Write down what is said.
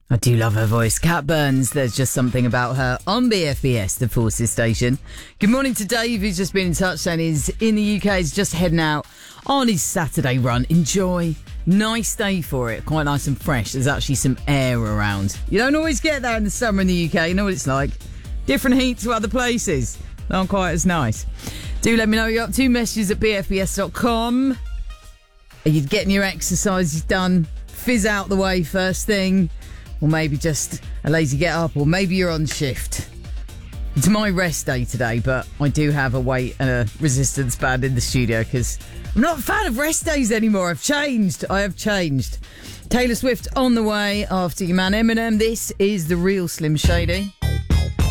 I do love her voice. Cat Burns, there's just something about her on BFBS, the Forces station. Good morning to Dave, who's just been in touch saying he's in the UK, he's just heading out on his Saturday run. Enjoy. Nice day for it. Quite nice and fresh. There's actually some air around. You don't always get that in the summer in the UK. You know what it's like. Different heat to other places. Not quite as nice. Do let me know what you're up to. Messages at bfbs.com. Are you getting your exercises done? Fizz out the way first thing. Or maybe just a lazy get up, or maybe you're on shift. It's my rest day today, but I do have a weight and a resistance band in the studio because I'm not a fan of rest days anymore. I have changed. Taylor Swift on the way after your man Eminem. This is The Real Slim Shady.